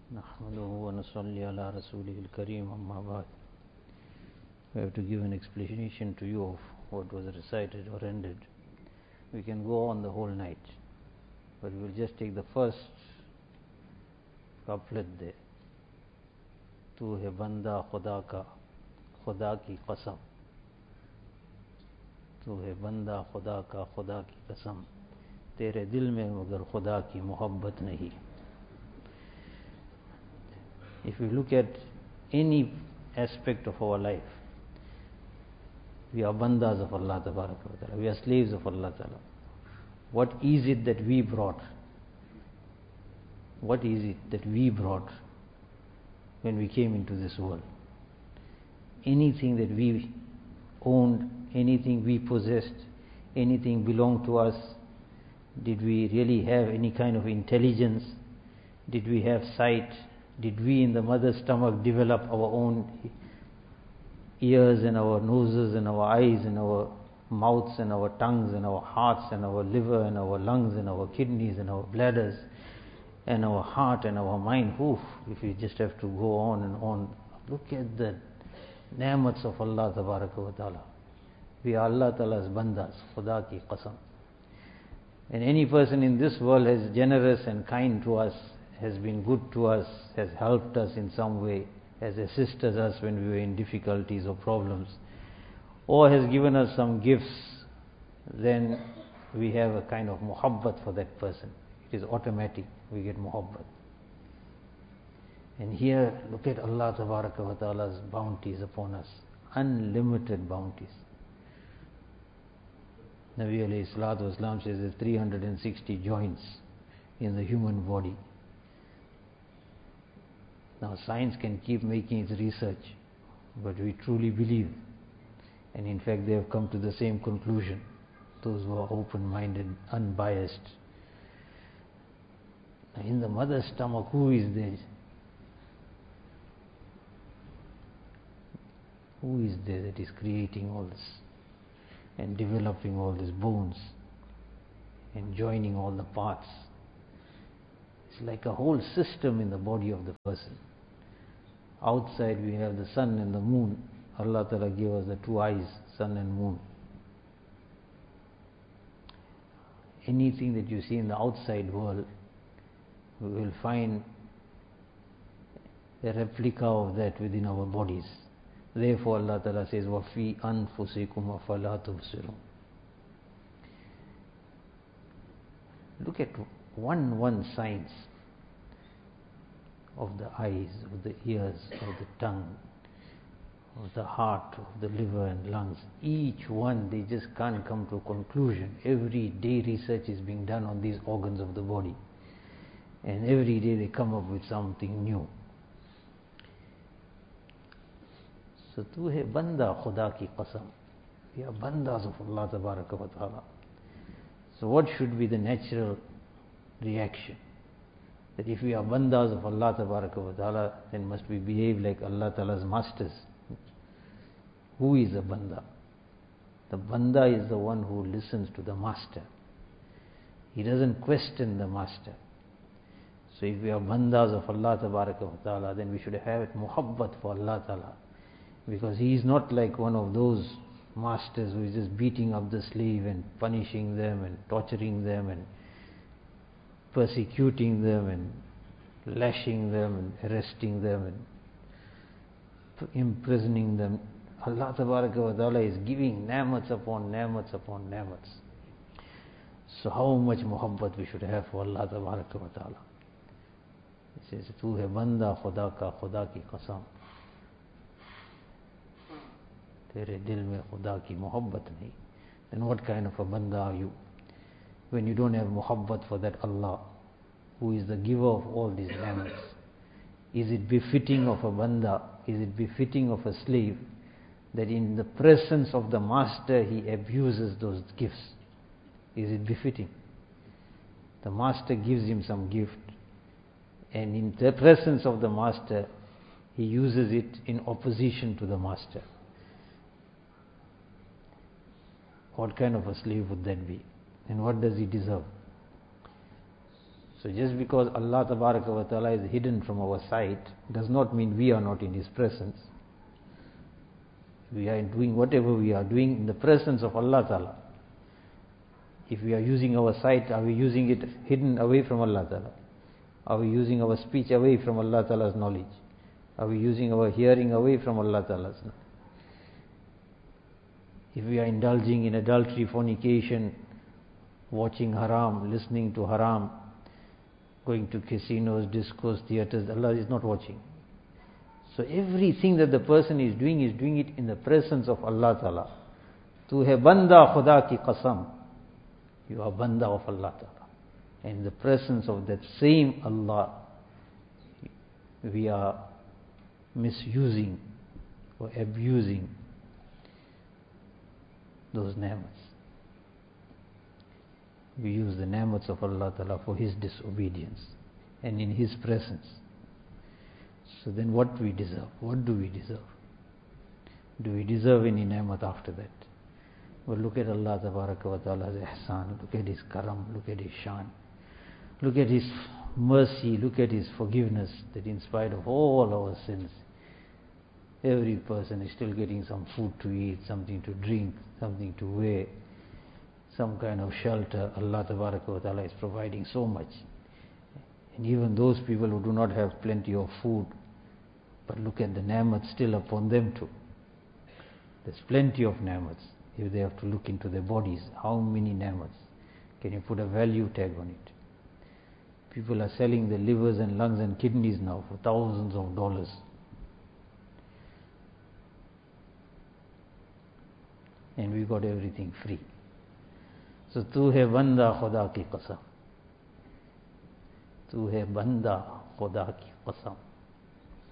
نحمده ونصلي على رسوله الكريم أما بعد. We have to give an explanation to you of what was recited or ended. We can go on the whole night, but we will just take the first couplet there. तू है बंदा खुदा का, खुदा की कसम. तू है बंदा खुदा का, खुदा की कसम. तेरे दिल में मगर खुदा की मोहब्बत नहीं. If we look at any aspect of our life, we are bandas of Allah Ta'ala. We are slaves of Allah Ta'ala. What is it that we brought? What is it that we brought when we came into this world? Anything that we owned, anything we possessed, anything belonged to us, did we really have any kind of intelligence? Did we have sight? Did we in the mother's stomach develop our own ears and our noses and our eyes and our mouths and our tongues and our hearts and our liver and our lungs and our kidneys and our bladders and our heart and our mind? Oof, if you just have to go on and on. Look at the ni'mats of Allah wa ta'ala. We are Allah Ta'ala's bandas, Khuda ki qasam. And any person in this world is generous and kind to us, has been good to us, has helped us in some way, has assisted us when we were in difficulties or problems, or has given us some gifts, then we have a kind of muhabbat for that person. It is automatic, we get muhabbat. And here, look at Allah wa Ta'ala's bounties upon us, unlimited bounties. Nabi alayhi salatu wasalam says there's 360 joints in the human body. Now science can keep making its research, but we truly believe, and in fact they have come to the same conclusion, those who are open-minded, unbiased. Now in the mother's stomach, who is there? Who is there that is creating all this and developing all these bones and joining all the parts? It's like a whole system in the body of the person. Outside we have the sun and the moon. Allah Ta'ala gave us the two eyes, sun and moon. Anything that you see in the outside world, we will find a replica of that within our bodies. Therefore Allah Ta'ala says, وَفِي أَنفُسِكُمْ أَفَلَا تُبْصِرُونَ. Look at one science of the eyes, of the ears, of the tongue, of the heart, of the liver and lungs. Each one, they just can't come to a conclusion. Every day research is being done on these organs of the body, and every day they come up with something new. So tu hai banda khuda ki qasam. We are bandas of Allah tabaraka wa ta'ala. So what should be the natural reaction? That if we are bandas of Allah Tabaraka wa Ta'ala, then must we behave like Allah Ta'ala's masters. Who is a banda? The banda is the one who listens to the master. He doesn't question the master. So if we are bandas of Allah Tabaraka wa Ta'ala, then we should have muhabbat for Allah Ta'ala. Because He is not like one of those masters who is just beating up the slave and punishing them and torturing them and persecuting them and lashing them and arresting them and imprisoning them. Allah Tabaraka wa Ta'ala is giving ni'mats upon ni'mats upon ni'mats. So how much muhabbat we should have for Allah Tabaraka wa Ta'ala. He says, Tu hai banda khuda ka, khuda ki qasam. Tere dil mein khuda ki muhabbat nahi. Then what kind of a banda are you? When you don't have muhabbat for that Allah, who is the giver of all these ni'mats? Is it befitting of a banda, is it befitting of a slave, that in the presence of the master he abuses those gifts? Is it befitting? The master gives him some gift, and in the presence of the master he uses it in opposition to the master. What kind of a slave would that be? And what does he deserve? So just because Allah Tabaraka wa Ta'ala is hidden from our sight does not mean we are not in His presence. We are doing whatever we are doing in the presence of Allah Ta'ala. If we are using our sight, are we using it hidden away from Allah Ta'ala? Are we using our speech away from Allah Ta'ala's knowledge? Are we using our hearing away from Allah Ta'ala's knowledge? If we are indulging in adultery, fornication, watching haram, listening to haram, going to casinos, discos, theaters, Allah is not watching. So everything that the person is doing it in the presence of Allah Ta'ala. Tu hai banda khuda ki qasam. You are banda of Allah Ta'ala. And in the presence of that same Allah, we are misusing or abusing those ni'mats. We use the ni'mats of Allah Ta'ala for His disobedience and in His presence. So then what we deserve? What do we deserve? Do we deserve any ni'mat after that? Well, look at Allah Tabaraka wa Ta'ala's ihsan, look at His karam, look at His shan, look at His mercy, look at His forgiveness, that in spite of all our sins, every person is still getting some food to eat, something to drink, something to wear, some kind of shelter. Allah Tabaraka wa Ta'ala is providing so much. And even those people who do not have plenty of food, but look at the ni'mat still upon them too. There's plenty of ni'mats. If they have to look into their bodies, how many ni'mats? Can you put a value tag on it? People are selling their livers and lungs and kidneys now for thousands of dollars. And we got everything free. So tu hai banda khuda ki qasam. Tu hai banda khuda ki qasam.